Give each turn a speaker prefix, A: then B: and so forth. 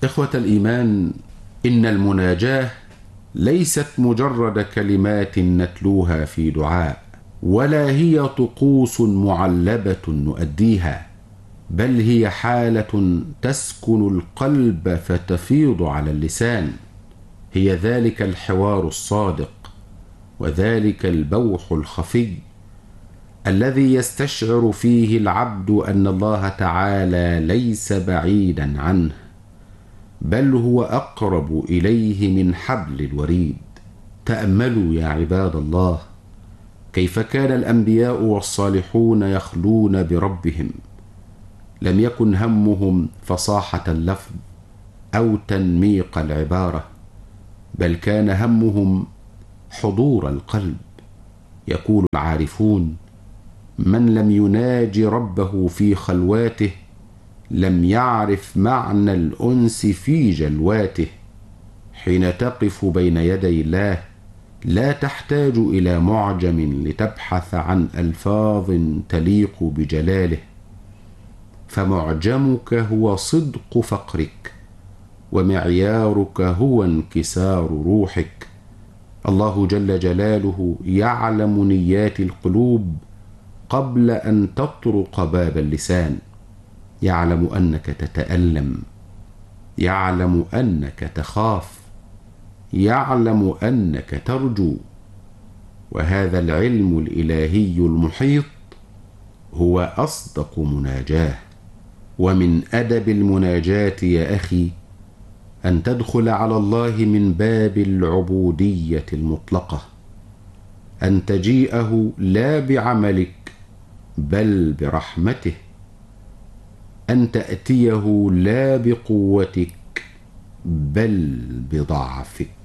A: إخوة الإيمان، إن المناجاة ليست مجرد كلمات نتلوها في دعاء، ولا هي طقوس معلبة نؤديها، بل هي حالة تسكن القلب فتفيض على اللسان. هي ذلك الحوار الصادق، وذلك البوح الخفي الذي يستشعر فيه العبد أن الله تعالى ليس بعيدا عنه، بل هو أقرب إليه من حبل الوريد. تأملوا يا عباد الله كيف كان الأنبياء والصالحون يخلون بربهم. لم يكن همهم فصاحة اللفظ أو تنميق العبارة، بل كان همهم حضور القلب. يقول العارفون: من لم يناجي ربه في خلواته لم يعرف معنى الأنس في جلواته. حين تقف بين يدي الله لا تحتاج إلى معجم لتبحث عن ألفاظ تليق بجلاله، فمعجمك هو صدق فقرك، ومعيارك هو انكسار روحك. الله جل جلاله يعلم نيات القلوب قبل أن تطرق باب اللسان. يعلم أنك تتألم، يعلم أنك تخاف، يعلم أنك ترجو. وهذا العلم الإلهي المحيط هو أصدق مناجاة. ومن أدب المناجاة يا أخي أن تدخل على الله من باب العبودية المطلقة، أن تجيئه لا بعملك بل برحمته، أن تأتيه لا بقوتك بل بضعفك.